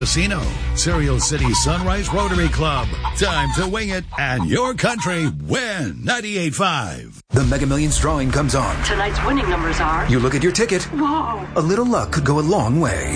Casino, Cereal City Sunrise Rotary Club. Time to wing it and your country win 98.5. The Mega Millions drawing comes on. Tonight's winning numbers are... You look at your ticket. Whoa. A little luck could go a long way.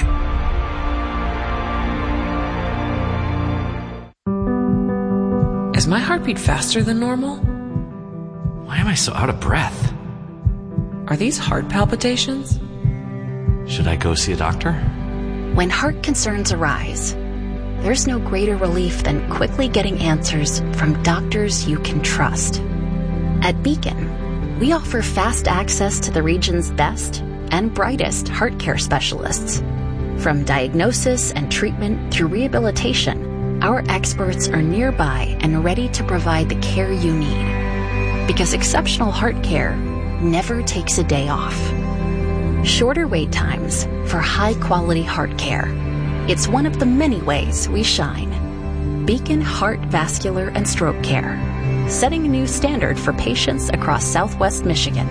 Is my heartbeat faster than normal? Why am I so out of breath? Are these heart palpitations? Should I go see a doctor? When heart concerns arise, there's no greater relief than quickly getting answers from doctors you can trust. At Beacon, we offer fast access to the region's best and brightest heart care specialists. From diagnosis and treatment through rehabilitation, our experts are nearby and ready to provide the care you need. Because exceptional heart care never takes a day off. Shorter wait times for high-quality heart care. It's one of the many ways we shine. Beacon Heart, Vascular, and Stroke Care, setting a new standard for patients across Southwest Michigan.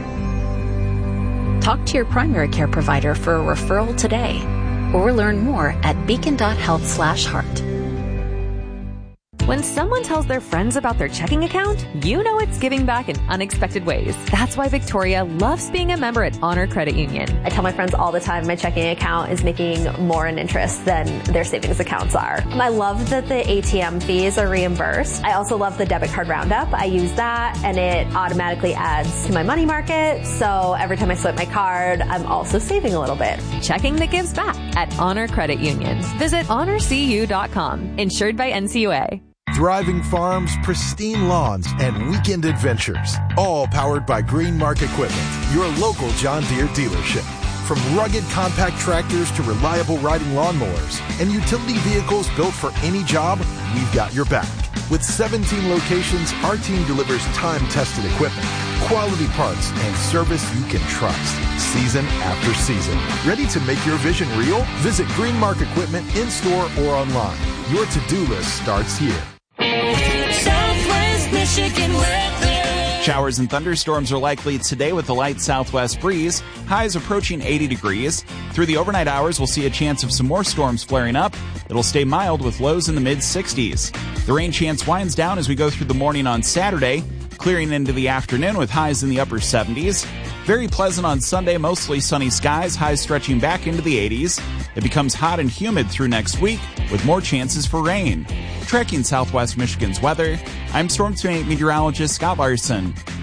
Talk to your primary care provider for a referral today, or learn more at beacon.health/heart. When someone tells their friends about their checking account, you know it's giving back in unexpected ways. That's why Victoria loves being a member at Honor Credit Union. I tell my friends all the time my checking account is making more in interest than their savings accounts are. I love that the ATM fees are reimbursed. I also love the debit card roundup. I use that and it automatically adds to my money market. So every time I swipe my card, I'm also saving a little bit. Checking that gives back at Honor Credit Union. Visit honorcu.com. Insured by NCUA. Thriving farms, pristine lawns, and weekend adventures. All powered by Greenmark Equipment, your local John Deere dealership. From rugged compact tractors to reliable riding lawnmowers and utility vehicles built for any job, we've got your back. With 17 locations, our team delivers time-tested equipment, quality parts, and service you can trust. Season after season. Ready to make your vision real? Visit Greenmark Equipment in-store or online. Your to-do list starts here. Southwest Michigan weather. Showers and thunderstorms are likely today with a light southwest breeze. Highs approaching 80 degrees. Through the overnight hours, we'll see a chance of some more storms flaring up. It'll stay mild with lows in the mid-60s. The rain chance winds down as we go through the morning on Saturday, clearing into the afternoon with highs in the upper 70s. Very pleasant on Sunday, mostly sunny skies, highs stretching back into the 80s. It becomes hot and humid through next week with more chances for rain. Tracking Southwest Michigan's weather, I'm Storm Team 8 meteorologist Scott Larson.